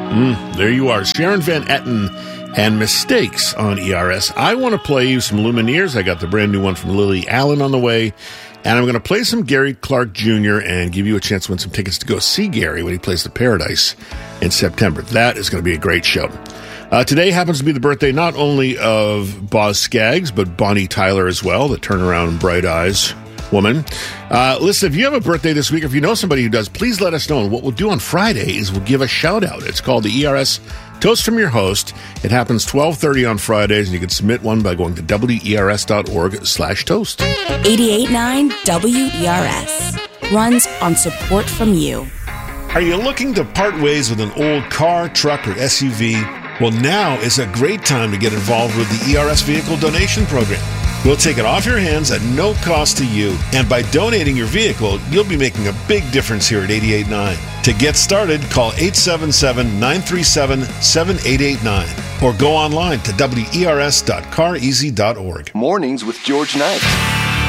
There you are, Sharon Van Etten and Mistakes on ERS. I want to play you some Lumineers. I got the brand new one from Lily Allen on the way. And I'm going to play some Gary Clark Jr. and give you a chance to win some tickets to go see Gary when he plays the Paradise in September. That is going to be a great show. Today happens to be the birthday not only of Boz Scaggs, but Bonnie Tyler as well, the turnaround bright eyes woman. Listen, if you have a birthday this week, if you know somebody who does, please let us know. And what we'll do on Friday is we'll give a shout out. It's called the ERS Toast from Your Host. It happens 12:30 on Fridays, and you can submit one by going to wers.org/toast. 88.9 WERS runs on support from you. Are you looking to part ways with an old car, truck, or SUV? Well, now is a great time to get involved with the ERS Vehicle Donation Program. We'll take it off your hands at no cost to you. And by donating your vehicle, you'll be making a big difference here at 88.9. To get started, call 877-937-7889 or go online to wers.careasy.org. Mornings with George Knight.